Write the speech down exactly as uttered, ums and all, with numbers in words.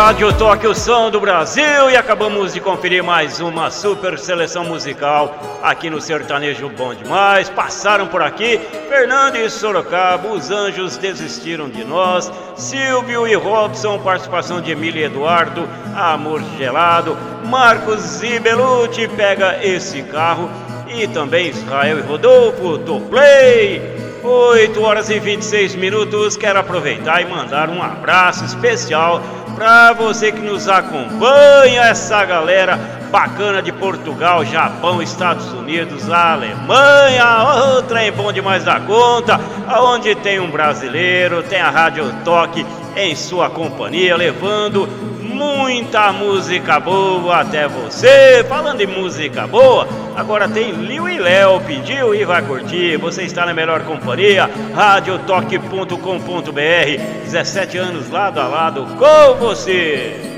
Rádio Toque, o som do Brasil, e acabamos de conferir mais uma super seleção musical aqui no Sertanejo Bom Demais. Passaram por aqui Fernando e Sorocaba, Os Anjos Desistiram de Nós, Silvio e Robson, participação de Emília e Eduardo, Amor Gelado, Marcos e Belucci, Pega Esse Carro, e também Israel e Rodolfo, do Play. oito horas e vinte e seis minutos. Quero aproveitar e mandar um abraço especial para você que nos acompanha, essa galera bacana de Portugal, Japão, Estados Unidos, Alemanha. O trem bom demais da conta, aonde tem um brasileiro, tem a Rádio Toque em sua companhia, levando muita música boa até você. Falando em música boa, agora tem Liu e Léo, pediu e vai curtir. Você está na melhor companhia, rádio toque ponto com ponto br, dezessete anos lado a lado com você.